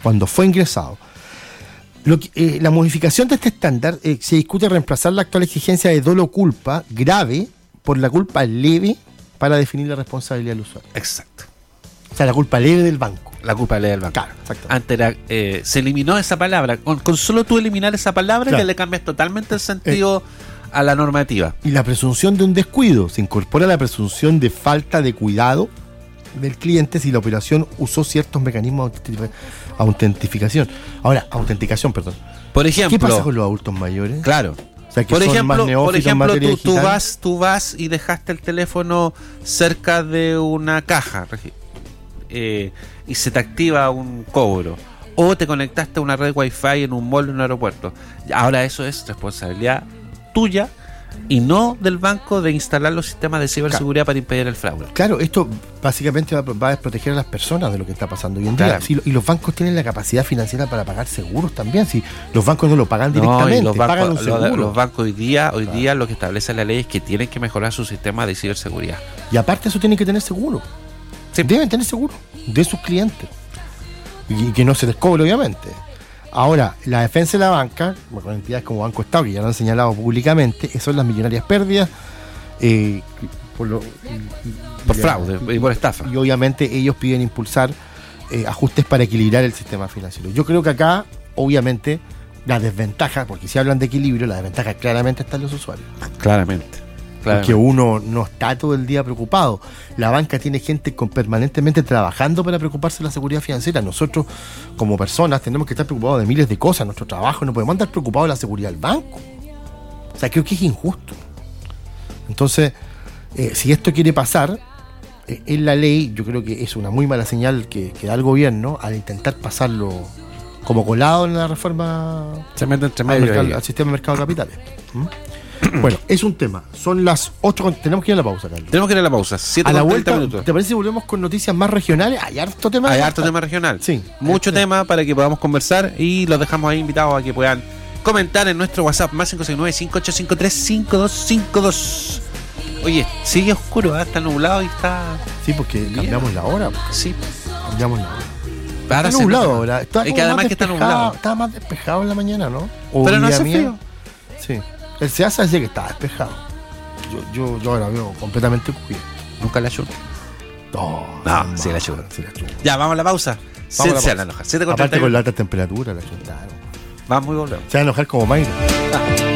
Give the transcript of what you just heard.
cuando fue ingresado. La modificación de este estándar se discute reemplazar la actual exigencia de dolo culpa grave por la culpa leve para definir la responsabilidad del usuario. Exacto. O sea, la culpa leve del banco. La culpa leve del banco. Claro, exacto. Antes era, se eliminó esa palabra. Con solo tú eliminar esa palabra, claro, ya le cambias totalmente el sentido a la normativa. Y la presunción de un descuido. Se incorpora la presunción de falta de cuidado del cliente si la operación usó ciertos mecanismos de autenticación. Por ejemplo, ¿qué pasa con los adultos mayores? Claro. O sea, que son más neófitos en materia digital. tú vas y dejaste el teléfono cerca de una caja y se te activa un cobro. O te conectaste a una red Wi-Fi en un mall en un aeropuerto. Ahora eso es responsabilidad tuya y no del banco de instalar los sistemas de ciberseguridad para impedir el fraude. Claro, esto básicamente va a proteger a las personas de lo que está pasando hoy en día. Claro. Y los bancos tienen la capacidad financiera para pagar seguros también. Si los bancos no lo pagan directamente, pagan un seguro. Los bancos hoy día lo que establece la ley es que tienen que mejorar su sistema de ciberseguridad. Y aparte eso tienen que tener seguro. Sí. Deben tener seguro de sus clientes. Y que no se les cobre, obviamente. Ahora, la defensa de la banca, con entidades como Banco Estado, que ya lo han señalado públicamente, son las millonarias pérdidas por fraude y por estafa. Y obviamente ellos piden impulsar ajustes para equilibrar el sistema financiero. Yo creo que acá, obviamente, la desventaja, porque si hablan de equilibrio, la desventaja claramente está en los usuarios. Claramente. Porque uno no está todo el día preocupado. La banca tiene gente permanentemente trabajando para preocuparse de la seguridad financiera. Nosotros, como personas, tenemos que estar preocupados de miles de cosas. Nuestro trabajo, no podemos andar preocupados de la seguridad del banco. O sea, creo que es injusto. Entonces, si esto quiere pasar en la ley, yo creo que es una muy mala señal que da el gobierno al intentar pasarlo como colado en la reforma al sistema de mercado de capitales. Bueno, es un tema. Son las 8. Tenemos que ir a la pausa, Carlos. Tenemos que ir a la pausa. 7 a la vuelta, minutos. ¿Te parece si volvemos con noticias más regionales? Hay harto tema. Hay harto tema regional. Sí. Mucho tema para que podamos conversar y los dejamos ahí invitados a que puedan comentar en nuestro WhatsApp más 569-5853-5252. Oye, sigue oscuro, está nublado y está... Sí, porque cambiamos la hora. Sí. Cambiamos la hora. Ahora está nublado ahora. Es que además que está nublado. Estaba más despejado en la mañana, ¿no? Pero no hace frío. Sí. El SEASA decía que estaba despejado. Yo ahora veo completamente cubierto. ¿Nunca la ayuda? No, sí la ayuda. Ya, vamos a la pausa. Se van a enojar. Aparte con la alta temperatura la ayudaron. Vamos muy volver. Se van a enojar como Mayra.